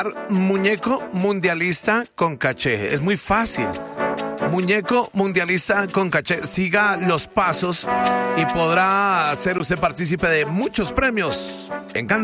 Muñeco mundialista con caché. Es muy fácil. Muñeco mundialista con caché. Siga los pasos y podrá ser usted partícipe de muchos premios. Encanta.